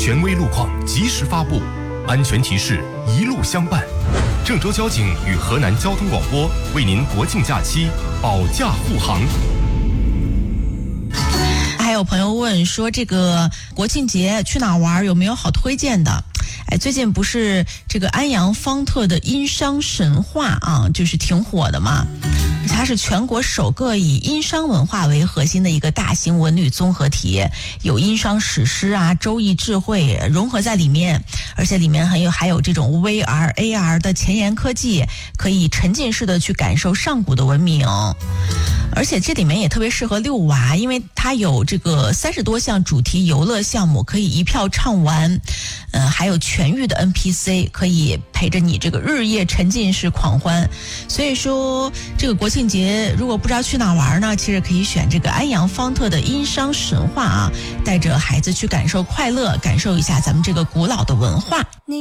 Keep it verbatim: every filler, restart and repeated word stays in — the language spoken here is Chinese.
权威路况及时发布，安全提示一路相伴。郑州交警与河南交通广播为您国庆假期保驾护航。 还有朋友问说，这个国庆节去哪玩，有没有好推荐的？哎，最近不是这个安阳方特的殷商神话啊，就是挺火的嘛。它是全国首个以殷商文化为核心的一个大型文旅综合体，有殷商史诗啊、周易智慧融合在里面，而且里面还有还有这种 V R、A R 的前沿科技，可以沉浸式的去感受上古的文明。而且这里面也特别适合遛娃，因为它有这个三十多项主题游乐项目，可以一票畅玩。呃，还有全域的 N P C， 可以陪着你这个日夜沉浸式狂欢。所以说，这个国庆节如果不知道去哪玩呢，其实可以选这个安阳方特的殷商神话啊，带着孩子去感受快乐，感受一下咱们这个古老的文化。